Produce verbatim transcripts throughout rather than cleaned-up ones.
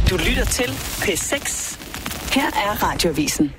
Du lytter til P seks. Her er Radioavisen.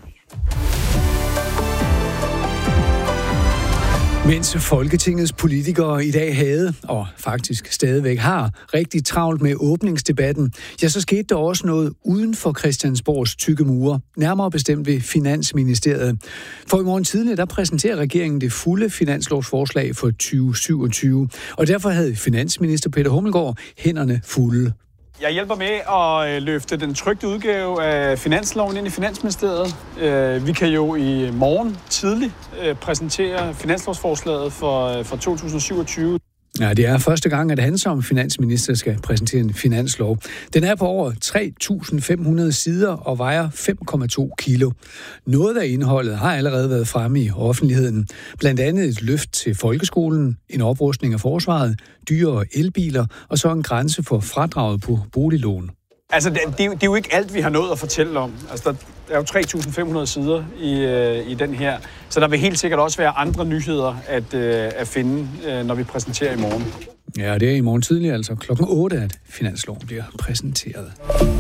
Mens Folketingets politikere i dag havde, og faktisk stadigvæk har, rigtig travlt med åbningsdebatten, ja, så skete der også noget uden for Christiansborgs tykke mure, nærmere bestemt ved Finansministeriet. For i morgen tidlig, der præsenterer regeringen det fulde finanslovsforslag for tyve syvogtyve, og derfor havde finansminister Peter Hummelgaard hænderne fulde. Jeg hjælper med at løfte den trykte udgave af finansloven ind i Finansministeriet. Vi kan jo i morgen tidligt præsentere finanslovsforslaget for, for to tusind syvogtyve. Ja, det er første gang, at han som finansminister skal præsentere en finanslov. Den er på over tre tusind fem hundrede sider og vejer fem komma to kilo. Noget af indholdet har allerede været fremme i offentligheden. Blandt andet et løft til folkeskolen, en oprustning af forsvaret, dyrere elbiler og så en grænse for fradraget på boliglån. Altså, det, det, er jo, det er jo ikke alt, vi har nået at fortælle om. Altså, der er jo tre tusind fem hundrede sider i, øh, i den her. Så der vil helt sikkert også være andre nyheder at, øh, at finde, øh, når vi præsenterer i morgen. Ja, det er i morgen tidlig, altså klokken otte, at finansloven bliver præsenteret.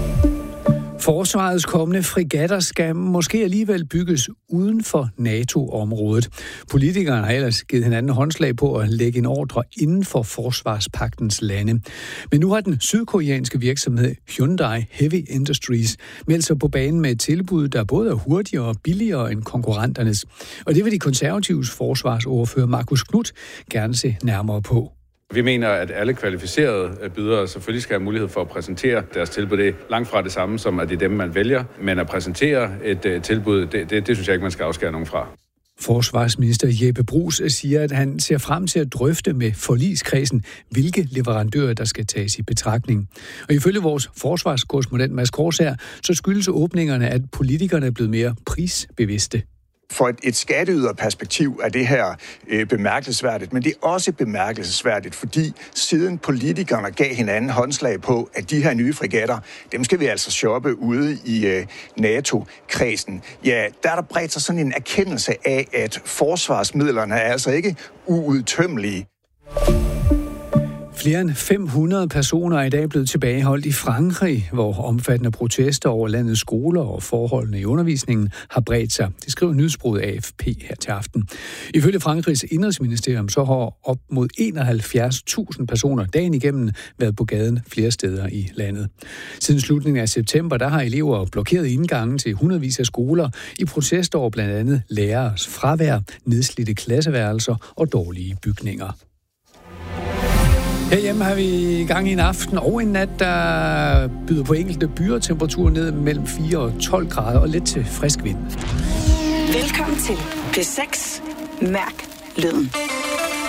Forsvarets kommende fregatter skal måske alligevel bygges uden for NATO-området. Politikerne har ellers givet hinanden håndslag på at lægge en ordre inden for forsvarspagtens lande. Men nu har den sydkoreanske virksomhed Hyundai Heavy Industries meldt sig på banen med et tilbud, der både er hurtigere og billigere end konkurrenternes. Og det vil de konservatives forsvarsordfører Marcus Knuth gerne se nærmere på. Vi mener, at alle kvalificerede bydere selvfølgelig skal have mulighed for at præsentere deres tilbud. Det er langt fra det samme, som at det er dem, man vælger. Men at præsentere et tilbud, det, det, det synes jeg ikke, man skal afskære nogen fra. Forsvarsminister Jeppe Bruus siger, at han ser frem til at drøfte med forligskredsen, hvilke leverandører, der skal tages i betragtning. Og ifølge vores forsvarskorrespondent Mads Korsager, så skyldes åbningerne, at politikerne er blevet mere prisbevidste. For et, et skatteyderperspektiv er det her øh, bemærkelsesværdigt, men det er også bemærkelsesværdigt, fordi siden politikerne gav hinanden håndslag på, at de her nye fregatter, dem skal vi altså shoppe ude i øh, NATO-kredsen. Ja, der er der bredt sig sådan en erkendelse af, at forsvarsmidlerne er altså ikke uudtømmelige. Flere end fem hundrede personer er i dag blevet tilbageholdt i Frankrig, hvor omfattende protester over landets skoler og forholdene i undervisningen har bredt sig. Det skriver nyhedsbureauet A F P her til aften. Ifølge Frankrigs indrigsministerium så har op mod enoghalvfjerds tusind personer dagen igennem været på gaden flere steder i landet. Siden slutningen af september, der har elever blokeret indgangen til hundredvis af skoler i protester over blandt andet lærers fravær, nedslidte klasseværelser og dårlige bygninger. Herhjemme har vi gang i en aften og en nat, der byder på enkelte byer, temperatur ned mellem fire og tolv grader og lidt til frisk vind. Velkommen til P seks. Mærk lyden.